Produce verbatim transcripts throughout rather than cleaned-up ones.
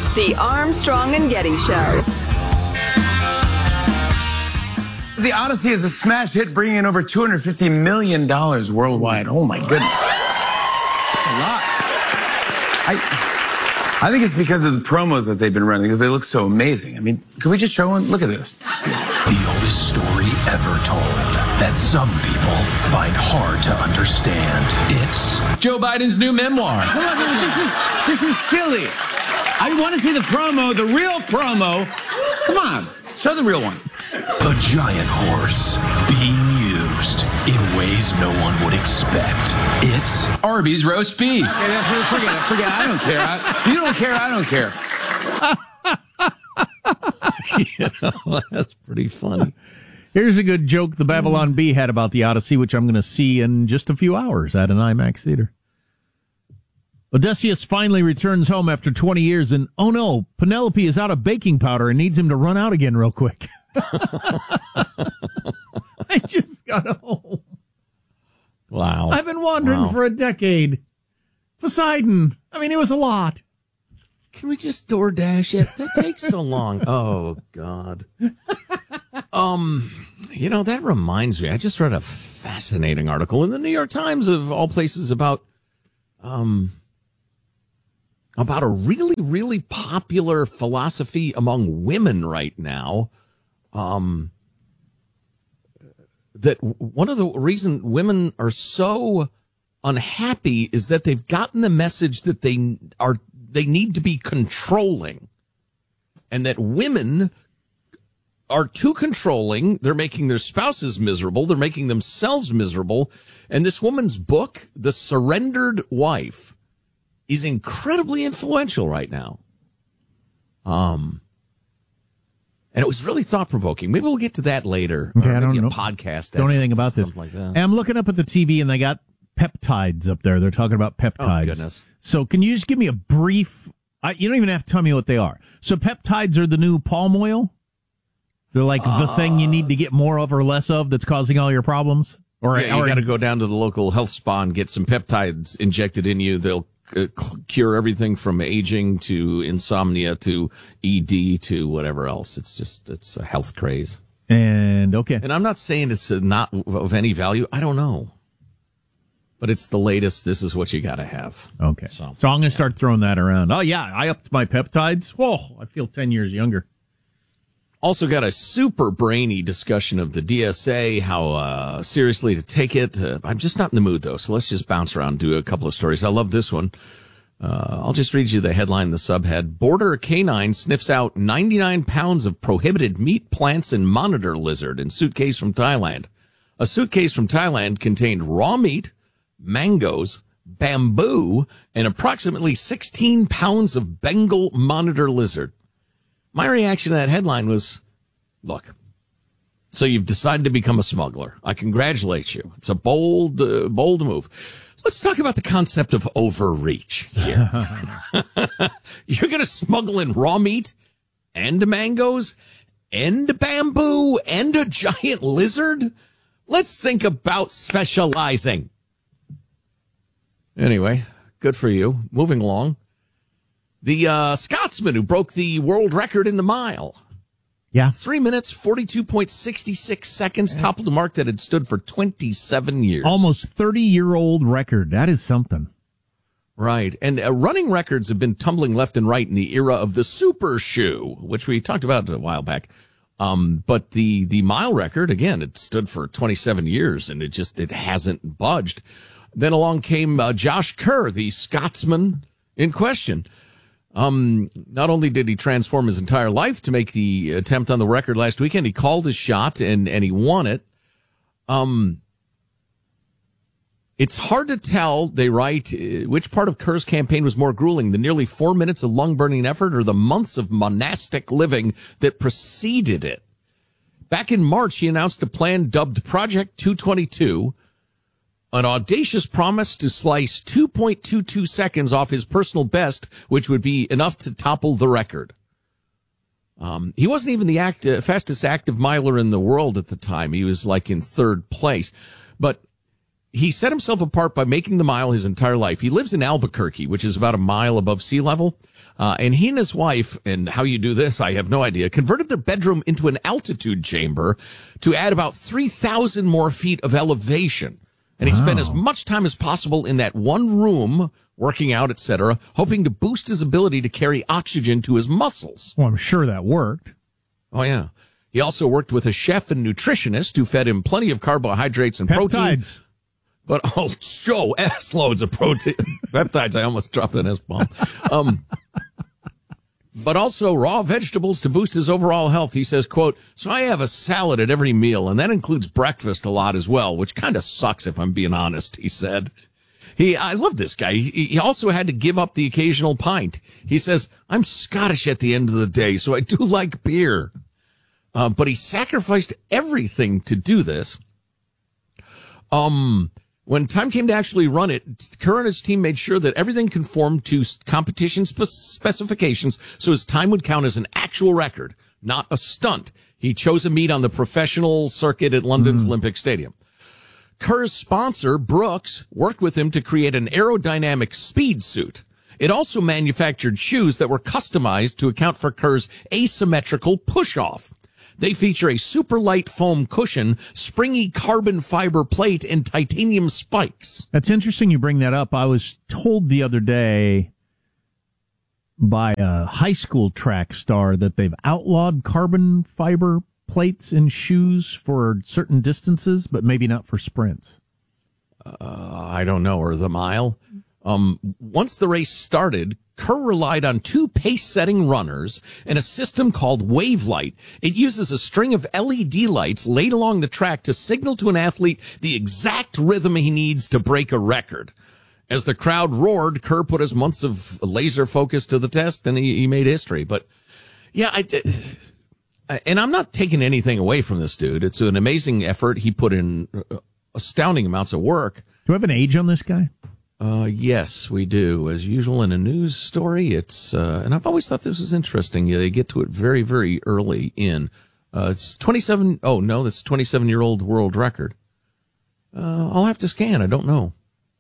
The Armstrong and Getty Show. The Odyssey is a smash hit, bringing in over two hundred fifty million dollars worldwide. Oh, my goodness. A lot. I, I think it's because of the promos that they've been running, because they look so amazing. I mean, can we just show one? Look at this. The oldest story ever told that some people find hard to understand. It's Joe Biden's new memoir. Come on, this is, this is silly. I want to see the promo, the real promo. Come on, show the real one. A giant horse being used in ways no one would expect. It's Arby's roast beef. Okay, that's, forget it, forget it. I don't care. I, you don't care, I don't care. You know, that's pretty funny. Here's a good joke the Babylon Bee had about the Odyssey, which I'm going to see in just a few hours at an IMAX theater. Odysseus finally returns home after twenty years, and oh no, Penelope is out of baking powder and needs him to run out again real quick. I just got home. Wow. I've been wandering wow. for a decade. Poseidon. I mean, it was a lot. Can we just DoorDash it? That takes so long. Oh, God. Um, you know, that reminds me. I just read a fascinating article in the New York Times, of all places, about um about a really, really popular philosophy among women right now. Um, that one of the reasons women are so unhappy is that they've gotten the message that they are they need to be controlling, and that women are too controlling. They're making their spouses miserable. They're making themselves miserable. And this woman's book, The Surrendered Wife, is incredibly influential right now. Um, and it was really thought-provoking. Maybe we'll get to that later. Okay, or I don't maybe know. a podcast. Don't know anything about this. Like that. And I'm looking up at the T V, and they got peptides up there. They're talking about peptides. Oh, goodness. So can you just give me a brief... I, you don't even have to tell me what they are. So peptides are the new palm oil? They're like uh, the thing you need to get more of or less of that's causing all your problems? Or, yeah, you or, got to go down to the local health spa and get some peptides injected in you. They'll uh, cure everything from aging to insomnia to E D to whatever else. It's just, it's a health craze. And, okay. And I'm not saying it's not of any value. I don't know. But it's the latest. This is what you got to have. Okay. So, so I'm going to start throwing that around. Oh, yeah, I upped my peptides. Whoa, I feel ten years younger. Also got a super brainy discussion of the D S A, how uh, seriously to take it. Uh, I'm just not in the mood, though, so let's just bounce around and do a couple of stories. I love this one. Uh, I'll just read you the headline, the subhead. Border canine sniffs out ninety-nine pounds of prohibited meat, plants, and monitor lizard in suitcase from Thailand. A suitcase from Thailand contained raw meat, mangoes, bamboo, and approximately sixteen pounds of Bengal monitor lizard. My reaction to that headline was, look, so you've decided to become a smuggler. I congratulate you. It's a bold, uh, bold move. Let's talk about the concept of overreach here. You're going to smuggle in raw meat and mangoes and bamboo and a giant lizard? Let's think about specializing. Anyway, good for you. Moving along. The uh, Scotsman who broke the world record in the mile. Yeah. Three minutes, forty-two point six six seconds, toppled a mark that had stood for twenty-seven years. Almost thirty-year-old record. That is something. Right. And uh, running records have been tumbling left and right in the era of the super shoe, which we talked about a while back. Um, but the, the mile record, again, it stood for twenty-seven years, and it just, it hasn't budged. Then along came uh, Josh Kerr, the Scotsman in question. Um, not only did he transform his entire life to make the attempt on the record last weekend, he called his shot and, and he won it. Um, it's hard to tell, they write, which part of Kerr's campaign was more grueling, the nearly four minutes of lung-burning effort or the months of monastic living that preceded it. Back in March, he announced a plan dubbed Project two twenty-two, an audacious promise to slice two point two two seconds off his personal best, which would be enough to topple the record. Um, he wasn't even the act, uh, fastest active miler in the world at the time. He was like in third place. But he set himself apart by making the mile his entire life. He lives in Albuquerque, which is about a mile above sea level. Uh, and he and his wife, and how you do this, I have no idea, converted their bedroom into an altitude chamber to add about three thousand more feet of elevation. And he wow. spent as much time as possible in that one room, working out, et cetera, hoping to boost his ability to carry oxygen to his muscles. Well, I'm sure that worked. Oh, yeah. He also worked with a chef and nutritionist who fed him plenty of carbohydrates and protein. Peptides. But, oh, Joe, S loads of protein. Peptides, I almost dropped an S-bomb. Um, but also raw vegetables to boost his overall health. He says, quote, so I have a salad at every meal, and that includes breakfast a lot as well, which kind of sucks if I'm being honest, he said. He, I love this guy. He, he also had to give up the occasional pint. He says, I'm Scottish at the end of the day, so I do like beer. Uh, but he sacrificed everything to do this. Um, when time came to actually run it, Kerr and his team made sure that everything conformed to competition spe- specifications, so his time would count as an actual record, not a stunt. He chose a meet on the professional circuit at London's mm. Olympic Stadium. Kerr's sponsor, Brooks, worked with him to create an aerodynamic speed suit. It also manufactured shoes that were customized to account for Kerr's asymmetrical push-off. They feature a super light foam cushion, springy carbon fiber plate, and titanium spikes. That's interesting you bring that up. I was told the other day by a high school track star that they've outlawed carbon fiber plates in shoes for certain distances, but maybe not for sprints. Uh, I don't know, or the mile. Um, once the race started, Kerr relied on two pace-setting runners and a system called Wavelight. It uses a string of L E D lights laid along the track to signal to an athlete the exact rhythm he needs to break a record. As the crowd roared, Kerr put his months of laser focus to the test, and he, he made history. But, yeah, I did. And I'm not taking anything away from this dude. It's an amazing effort. He put in astounding amounts of work. Do we have an age on this guy? Uh, yes, we do. As usual in a news story, it's, uh, and I've always thought this was interesting. Yeah, they get to it very, very early in. Uh, it's twenty-seven, oh no, that's twenty-seven year old world record. Uh, I'll have to scan. I don't know.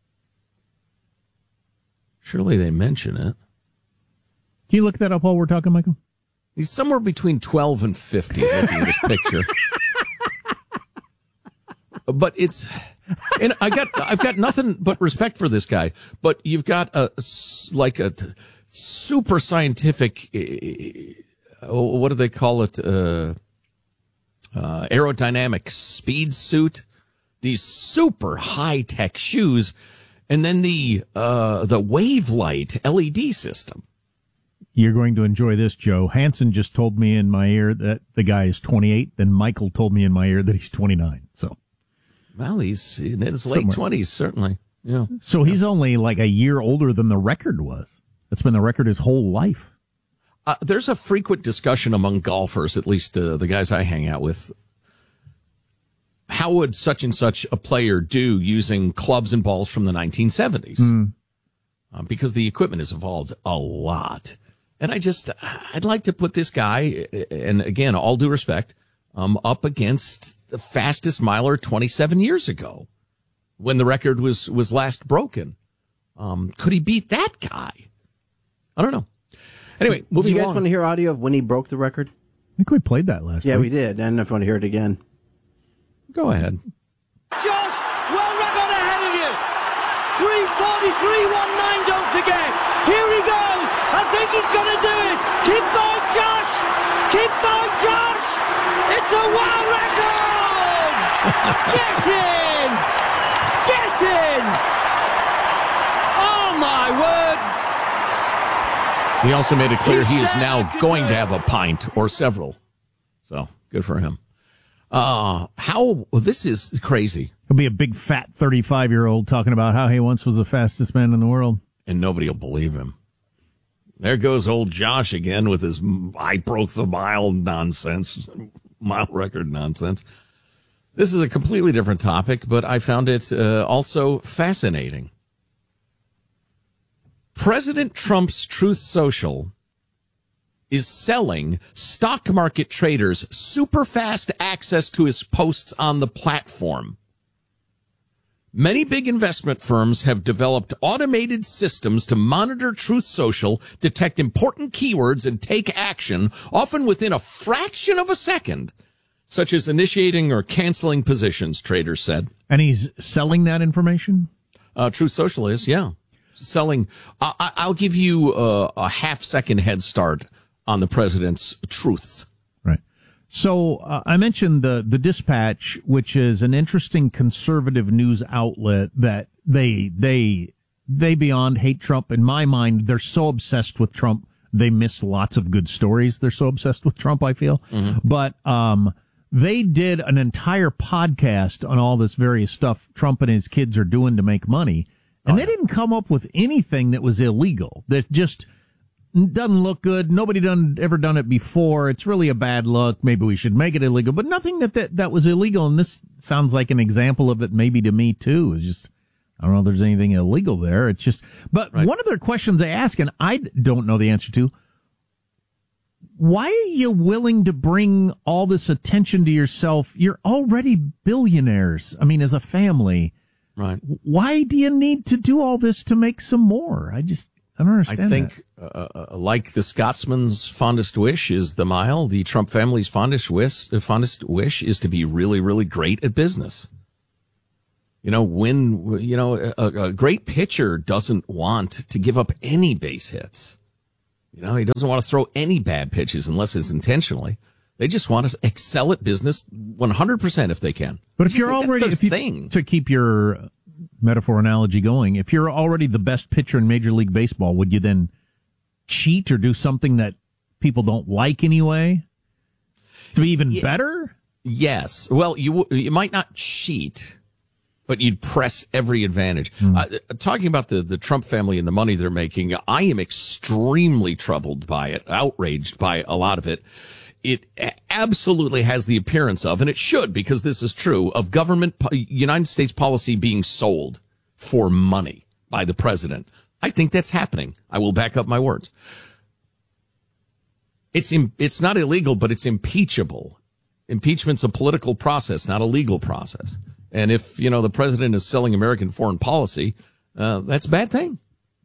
Surely they mention it. Can you look that up while we're talking, Michael? He's somewhere between twelve and fifty looking at this picture. But it's, and I got, I've got nothing but respect for this guy, but you've got a, like a super scientific, uh, what do they call it? Uh, uh, aerodynamic speed suit, these super high tech shoes, and then the, uh, the Wavelight L E D system. You're going to enjoy this, Joe. Hanson just told me in my ear that the guy is twenty-eight. Then Michael told me in my ear that he's twenty-nine. So. Well, he's in his late twenties, certainly. Yeah. So he's only like a year older than the record was. That's been the record his whole life. Uh, there's a frequent discussion among golfers, at least uh, the guys I hang out with. How would such and such a player do using clubs and balls from the nineteen seventies? Mm. Uh, because the equipment has evolved a lot. And I just, I'd like to put this guy, and again, all due respect, um, up against the fastest miler twenty-seven years ago when the record was, was last broken. Um, could he beat that guy? I don't know. Anyway, moving Do you guys along. want to hear audio of when he broke the record? I think we played that last yeah, week. we did. I don't know if you want to hear it again. Go ahead. Josh, well record ahead of you. three forty-three nineteen, don't forget. Here he goes. I think he's going to do it. Keep going, Josh. Keep going, Josh. It's a world record. Get in. Get in. Oh, my word. He also made it clear he is now going to have a pint or several. So good for him. Uh, how, well, this is crazy. He'll be a big fat thirty-five year old talking about how he once was the fastest man in the world. And nobody will believe him. There goes old Josh again with his I broke the mile nonsense, mile record nonsense. This is a completely different topic, but I found it uh, also fascinating. President Trump's Truth Social is selling stock market traders super fast access to his posts on the platform. Many big investment firms have developed automated systems to monitor Truth Social, detect important keywords, and take action, often within a fraction of a second, such as initiating or canceling positions, traders said. And he's selling that information? Uh, Truth Social is, yeah. Selling. I- I'll give you uh, a half second head start on the president's truths. Right. So uh, I mentioned the the Dispatch, which is an interesting conservative news outlet that they they they beyond hate Trump. In my mind, they're so obsessed with Trump, they miss lots of good stories. They're so obsessed with Trump, I feel. Mm-hmm. But um, they did an entire podcast on all this various stuff Trump and his kids are doing to make money, and oh, they yeah. didn't come up with anything that was illegal. That just doesn't look good. Nobody done ever done it before. It's really a bad look. Maybe we should make it illegal, but nothing that, that, that was illegal. And this sounds like an example of it maybe to me too. It's just, I don't know if there's anything illegal there. It's just, but right. one of their questions they ask, and I don't know the answer to, why are you willing to bring all this attention to yourself? You're already billionaires. I mean, as a family, right? Why do you need to do all this to make some more? I just, I don't understand. I think, uh, uh, like the Scotsman's fondest wish is the mile, the Trump family's fondest wish, uh, fondest wish is to be really, really great at business. You know, when, you know, a, a great pitcher doesn't want to give up any base hits. You know, he doesn't want to throw any bad pitches unless it's intentionally. They just want to excel at business one hundred percent if they can. But if you're already, if you, thing. to keep your metaphor analogy going, if you're already the best pitcher in Major League Baseball, would you then cheat or do something that people don't like anyway to be even yeah. better? Yes. Well, you you might not cheat, but you'd press every advantage. Mm. Uh, talking about the, the Trump family and the money they're making, I am extremely troubled by it, outraged by a lot of it. It absolutely has the appearance of, and it should because this is true, of government, United States policy being sold for money by the president. I think that's happening. I will back up my words. It's it's not illegal, but it's impeachable. Impeachment's a political process, not a legal process. And if, you know, the president is selling American foreign policy, uh, that's a bad thing.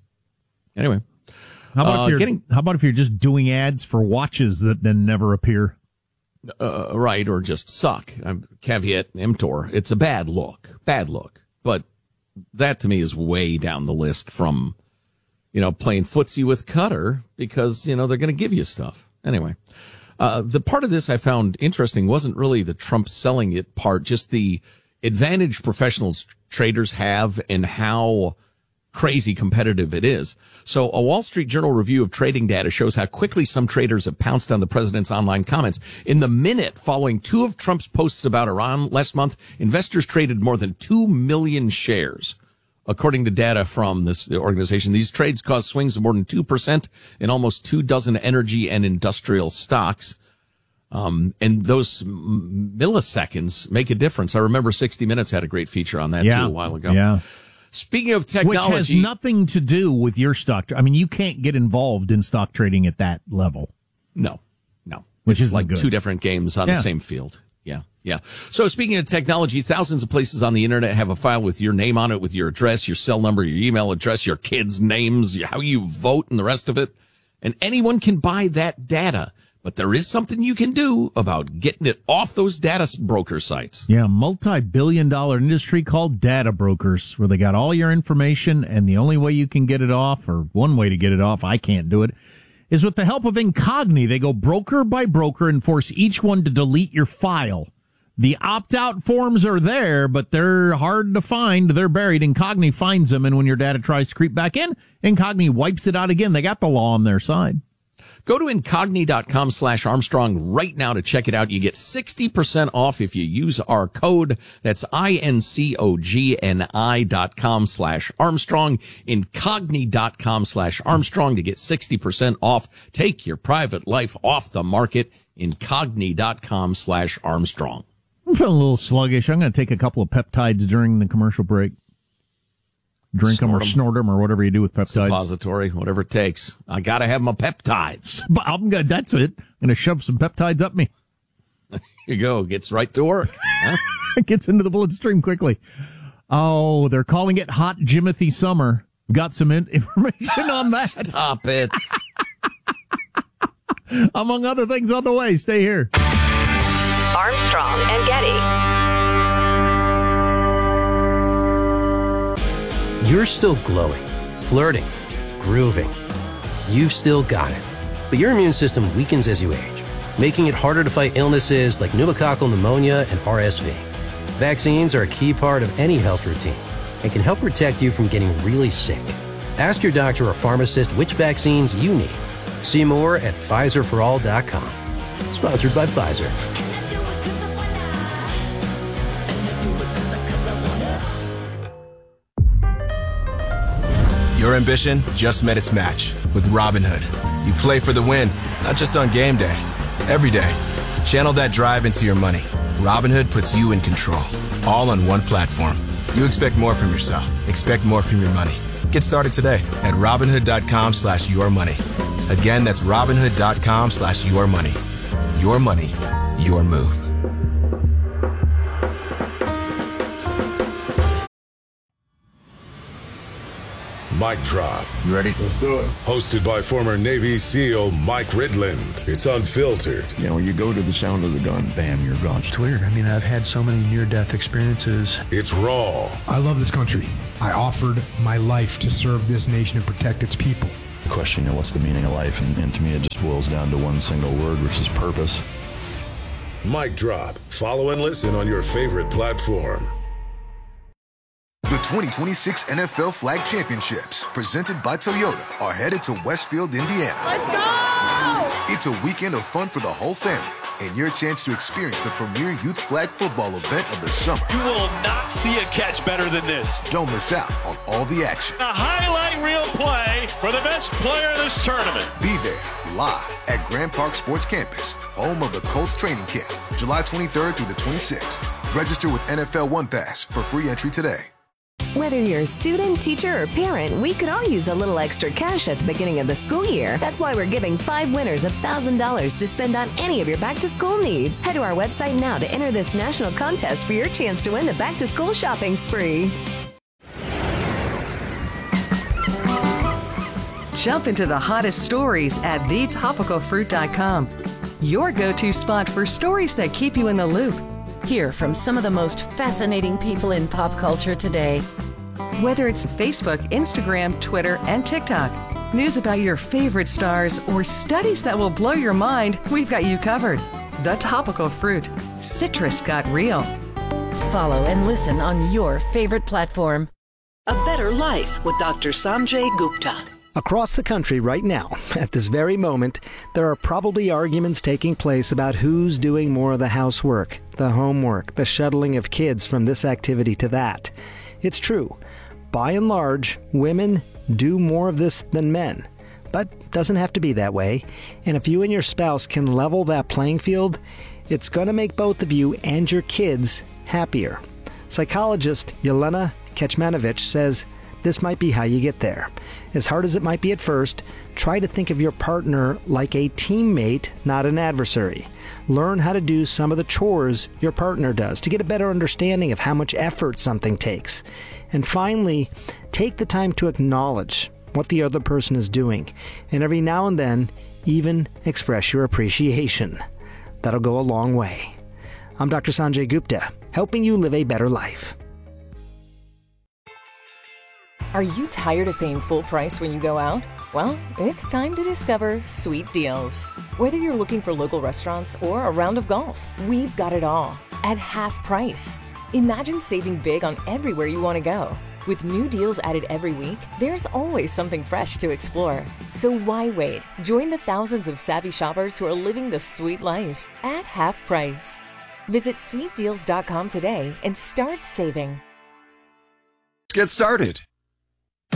Anyway. How about, uh, if you're, getting, how about if you're just doing ads for watches that then never appear? Uh, right, or just suck. I'm, caveat emptor. It's a bad look. Bad look. But that to me is way down the list from, you know, playing footsie with Qatar because, you know, they're going to give you stuff. Anyway. Uh, the part of this I found interesting wasn't really the Trump selling it part, just the advantage professional traders have and how crazy competitive it is. So a Wall Street Journal review of trading data shows how quickly some traders have pounced on the president's online comments. In the minute following two of Trump's posts about Iran last month, investors traded more than two million shares. According to data from this organization, these trades caused swings of more than two percent in almost two dozen energy and industrial stocks. Um, and those milliseconds make a difference. I remember sixty minutes had a great feature on that yeah. too a while ago. Yeah. Speaking of technology, which has nothing to do with your stock. I mean, you can't get involved in stock trading at that level. No, no. Which it's is like good. two different games on yeah. the same field. Yeah, yeah. So speaking of technology, thousands of places on the internet have a file with your name on it, with your address, your cell number, your email address, your kids' names, how you vote, and the rest of it. And anyone can buy that data. But there is something you can do about getting it off those data broker sites. Yeah, multi-billion dollar industry called data brokers, where they got all your information, and the only way you can get it off, or one way to get it off, I can't do it, is with the help of Incogni. They go broker by broker and force each one to delete your file. The opt-out forms are there, but they're hard to find. They're buried. Incogni finds them, and when your data tries to creep back in, Incogni wipes it out again. They got the law on their side. Go to Incogni.com slash Armstrong right now to check it out. You get sixty percent off if you use our code. That's I-N-C-O-G-N-I dot com slash Armstrong. Incogni.com slash Armstrong to get sixty percent off. Take your private life off the market. Incogni.com slash Armstrong. I'm feeling a little sluggish. I'm going to take a couple of peptides during the commercial break. Drink snort them or them. snort them or whatever you do with peptides. Suppository, whatever it takes. I got to have my peptides. I'm gonna, that's it. I'm going to shove some peptides up me. There you go. Gets right to work. Huh? It gets into the bloodstream quickly. Oh, they're calling it Hot Jimothy Summer. Got some in- information on that. Stop it. Among other things on the way. Stay here. Armstrong and Getty. You're still glowing, flirting, grooving. You've still got it. But your immune system weakens as you age, making it harder to fight illnesses like pneumococcal pneumonia and R S V. Vaccines are a key part of any health routine and can help protect you from getting really sick. Ask your doctor or pharmacist which vaccines you need. See more at Pfizer for all dot com. Sponsored by Pfizer. Your ambition just met its match with Robinhood. You play for the win, not just on game day, every day. Channel that drive into your money. Robinhood puts you in control, all on one platform. You expect more from yourself. Expect more from your money. Get started today at Robinhood.com slash your money. Again, that's Robinhood.com slash your money. Your money, your move. Mic Drop. You ready? Let's do it. Hosted by former Navy SEAL Mike Ridland. It's unfiltered. You know, when you go to the sound of the gun, bam, you're gone. It's weird. I mean, I've had so many near-death experiences. It's raw. I love this country. I offered my life to serve this nation and protect its people. The question, you know, what's the meaning of life? And, and to me, it just boils down to one single word, which is purpose. Mic Drop. Follow and listen on your favorite platform. The twenty twenty-six N F L Flag Championships, presented by Toyota, are headed to Westfield, Indiana. Let's go! It's a weekend of fun for the whole family, and your chance to experience the premier youth flag football event of the summer. You will not see a catch better than this. Don't miss out on all the action. A highlight reel play for the best player in this tournament. Be there, live at Grand Park Sports Campus, home of the Colts training camp, July twenty-third through the twenty-sixth. Register with N F L One Pass for free entry today. Whether you're a student, teacher, or parent, we could all use a little extra cash at the beginning of the school year. That's why we're giving five winners one thousand dollars to spend on any of your back-to-school needs. Head to our website now to enter this national contest for your chance to win the back-to-school shopping spree. Jump into the hottest stories at the topical fruit dot com. Your go-to spot for stories that keep you in the loop. Hear from some of the most fascinating people in pop culture today. Whether it's Facebook, Instagram, Twitter, and TikTok, news about your favorite stars, or studies that will blow your mind, we've got you covered. The Topical Fruit. Citrus got real. Follow and listen on your favorite platform. A Better Life with Doctor Sanjay Gupta. Across the country right now, at this very moment, there are probably arguments taking place about who's doing more of the housework, the homework, the shuttling of kids from this activity to that. It's true. By and large, women do more of this than men. But doesn't have to be that way. And if you and your spouse can level that playing field, it's going to make both of you and your kids happier. Psychologist Yelena Kecmanovic says this might be how you get there. As hard as it might be at first, try to think of your partner like a teammate, not an adversary. Learn how to do some of the chores your partner does to get a better understanding of how much effort something takes. And finally, take the time to acknowledge what the other person is doing, and every now and then, even express your appreciation. That'll go a long way. I'm Doctor Sanjay Gupta, helping you live a better life. Are you tired of paying full price when you go out? Well, it's time to discover Sweet Deals. Whether you're looking for local restaurants or a round of golf, we've got it all at half price. Imagine saving big on everywhere you want to go. With new deals added every week, there's always something fresh to explore. So why wait? Join the thousands of savvy shoppers who are living the sweet life at half price. Visit sweet deals dot com today and start saving. Let's get started.